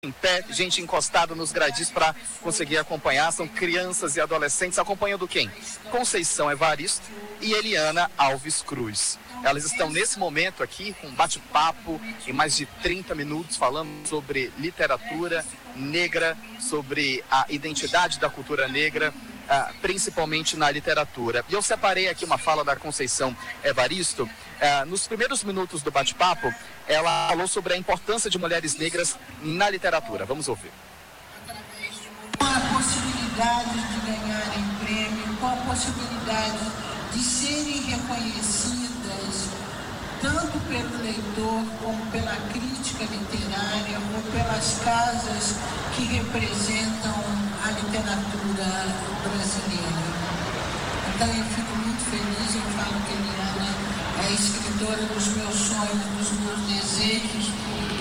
Em pé, gente encostada nos gradis para conseguir acompanhar. São crianças e adolescentes acompanhando quem? Conceição Evaristo e Eliana Alves Cruz. Elas estão nesse momento aqui com um bate-papo em mais de 30 minutos falando sobre literatura negra, sobre a identidade da cultura negra, principalmente na literatura. E eu separei aqui uma fala da Conceição Evaristo. Nos primeiros minutos do bate-papo, ela falou sobre a importância de mulheres negras na literatura. Vamos ouvir. Com a possibilidade de ganharem prêmio, com a possibilidade de serem reconhecidas tanto pelo leitor como pela crítica literária ou pelas casas que representam a literatura brasileira. Então eu fico muito feliz, eu falo que Eliana é a escritora dos meus sonhos, dos meus desejos.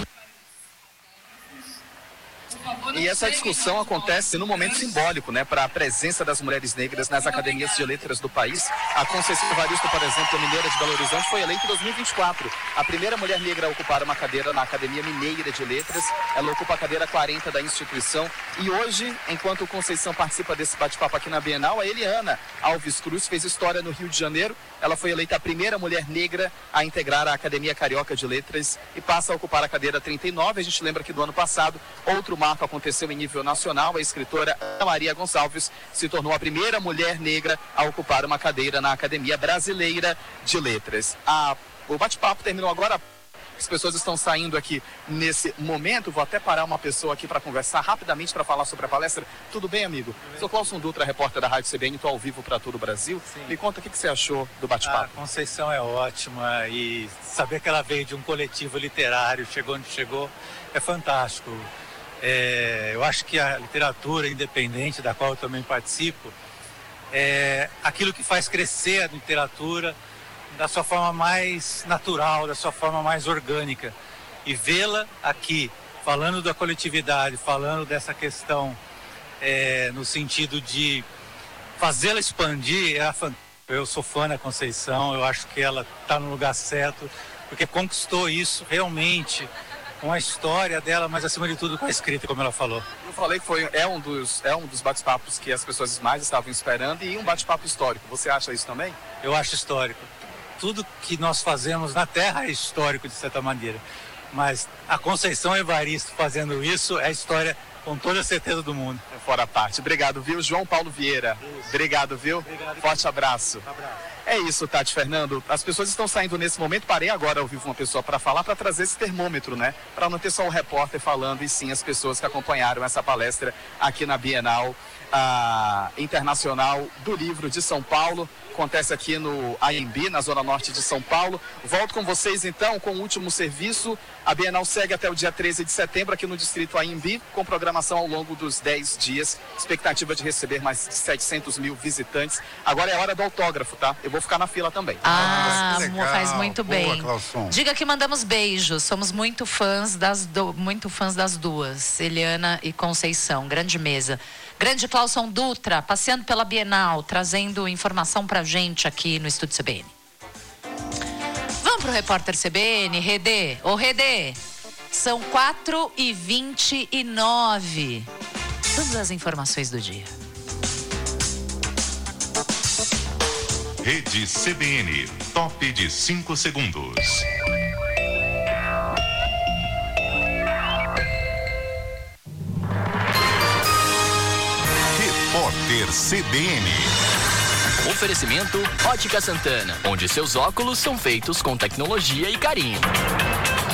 E essa discussão acontece num momento simbólico, né, para a presença das mulheres negras nas academias de letras do país. A Conceição Evaristo, por exemplo, mineira de Belo Horizonte, foi eleita em 2024. A primeira mulher negra a ocupar uma cadeira na Academia Mineira de Letras. Ela ocupa a cadeira 40 da instituição. E hoje, enquanto Conceição participa desse bate-papo aqui na Bienal, a Eliana Alves Cruz fez história no Rio de Janeiro. Ela foi eleita a primeira mulher negra a integrar a Academia Carioca de Letras e passa a ocupar a cadeira 39. A gente lembra que do ano passado, outro marco aconteceu em nível nacional. A escritora Ana Maria Gonçalves se tornou a primeira mulher negra a ocupar uma cadeira na Academia Brasileira de Letras. O bate-papo terminou agora. As pessoas estão saindo aqui nesse momento. Vou até parar uma pessoa aqui para conversar rapidamente para falar sobre a palestra. Tudo bem, amigo? Sou Clauson Dutra, repórter da Rádio CBN, estou ao vivo para todo o Brasil. Sim. Me conta o que você achou do bate-papo. A Conceição é ótima e saber que ela veio de um coletivo literário, chegou onde chegou, é fantástico. Eu acho que a literatura independente, da qual eu também participo, é aquilo que faz crescer a literatura da sua forma mais natural, da sua forma mais orgânica. E vê-la aqui, falando da coletividade, falando dessa questão no sentido de fazê-la expandir, eu sou fã da Conceição, eu acho que ela está no lugar certo, porque conquistou isso realmente com a história dela, mas acima de tudo com a escrita, como ela falou. Eu falei que é um dos bate-papos que as pessoas mais estavam esperando e um bate-papo histórico. Você acha isso também? Eu acho histórico. Tudo que nós fazemos na Terra é histórico, de certa maneira. Mas a Conceição Evaristo fazendo isso é história com toda a certeza do mundo. É fora a parte. Obrigado, viu? João Paulo Vieira. Isso. Obrigado, viu? Obrigado. Forte abraço. É isso, Tati, Fernando. As pessoas estão saindo nesse momento. Parei agora ao vivo uma pessoa para falar, para trazer esse termômetro, né? Para não ter só o repórter falando, e sim as pessoas que acompanharam essa palestra aqui na Bienal Internacional do Livro de São Paulo. Acontece aqui no AMB, na Zona Norte de São Paulo. Volto com vocês, então, com o último serviço. A Bienal segue até o dia 13 de setembro aqui no Distrito AMB, com programação ao longo dos 10 dias. Expectativa de receber mais de 700 mil visitantes. Agora é hora do autógrafo, tá? Eu vou ficar na fila também. Faz muito bem. Boa, Diga que mandamos beijos. Somos muito fãs das duas, Eliana e Conceição. Grande mesa. Grande Clauson Dutra, passeando pela Bienal, trazendo informação pra gente aqui no Estúdio CBN. Vamos pro repórter CBN, Redê. Ô, Redê, são 4h29. Todas as informações do dia. Rede CBN, top de 5 segundos. Repórter CBN. Oferecimento Ótica Santana, onde seus óculos são feitos com tecnologia e carinho.